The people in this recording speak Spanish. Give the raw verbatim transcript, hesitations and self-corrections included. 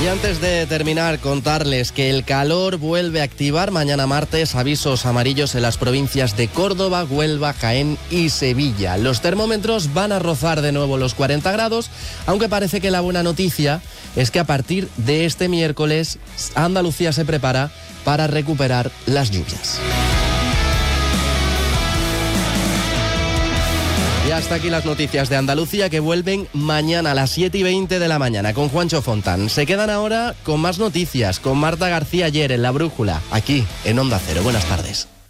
Y antes de terminar, contarles que el calor vuelve a activar mañana martes avisos amarillos en las provincias de Córdoba, Huelva, Jaén y Sevilla. Los termómetros van a rozar de nuevo los cuarenta grados, aunque parece que la buena noticia es que a partir de este miércoles Andalucía se prepara para recuperar las lluvias. Y hasta aquí las noticias de Andalucía, que vuelven mañana a las siete y veinte de la mañana con Juancho Fontán. Se quedan ahora con más noticias, con Marta García ayer en La Brújula, aquí en Onda Cero. Buenas tardes.